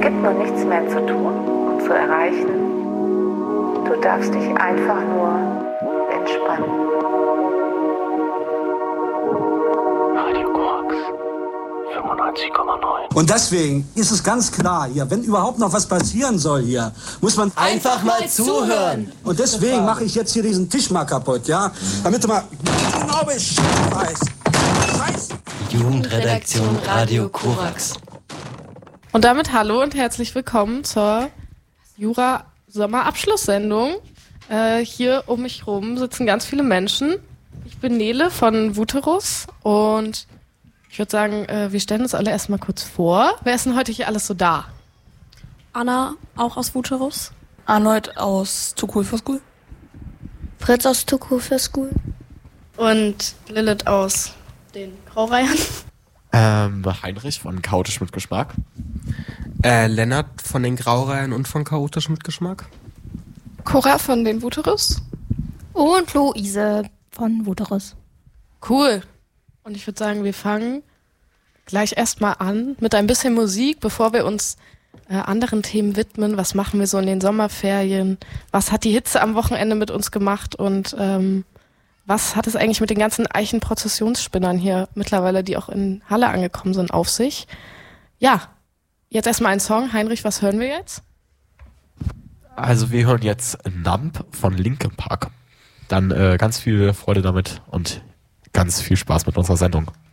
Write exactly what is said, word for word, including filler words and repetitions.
gibt nun nichts mehr zu tun und zu erreichen. Du darfst dich einfach nur entspannen. Radio Korax fünfundneunzig Komma neun. Und deswegen ist es ganz klar hier, wenn überhaupt noch was passieren soll hier, muss man einfach mal zuhören. Und deswegen mache ich jetzt hier diesen Tisch mal kaputt, ja? Damit du mal genau Bescheid weißt. Scheiße. Jugendredaktion Radio Korax. Und damit hallo und herzlich willkommen zur Jura-Sommerabschlusssendung. Äh, hier um mich rum sitzen ganz viele Menschen. Ich bin Nele von Vuterus und ich würde sagen, äh, wir stellen uns alle erstmal kurz vor. Wer ist denn heute hier alles so da? Anna, auch aus Vuterus. Arnold aus Too Cool for School. Fritz aus Too Cool for School. Und Lilith aus den Graureihern. Ähm, Heinrich von Chaotisch mit Geschmack. Äh, Lennart von den Graureihen und von Chaotisch mit Geschmack. Cora von den Vuterus. Und Luise von Vuterus. Cool. Und ich würde sagen, wir fangen gleich erstmal an mit ein bisschen Musik, bevor wir uns äh, anderen Themen widmen. Was machen wir so in den Sommerferien? Was hat die Hitze am Wochenende mit uns gemacht? Und ähm, was hat es eigentlich mit den ganzen Eichenprozessionsspinnern hier mittlerweile, die auch in Halle angekommen sind, auf sich? Ja, jetzt erstmal ein Song. Heinrich, was hören wir jetzt? Also wir hören jetzt Numb von Linkin Park. Dann äh, ganz viel Freude damit und ganz viel Spaß mit unserer Sendung.